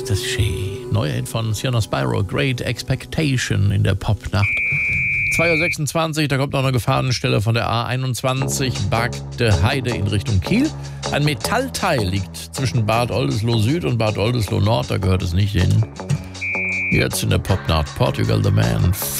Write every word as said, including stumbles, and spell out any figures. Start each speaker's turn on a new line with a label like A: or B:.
A: Ecstasy. Neuer Hit von Sienna Spyro, Great Expectation in der Popnacht. zwei Uhr sechsundzwanzig, da kommt noch eine Gefahrenstelle von der A einundzwanzig, Bagde Heide in Richtung Kiel. Ein Metallteil liegt zwischen Bad Oldesloe Süd und Bad Oldesloe Nord, da gehört es nicht hin. Jetzt in der Popnacht, Portugal the Man.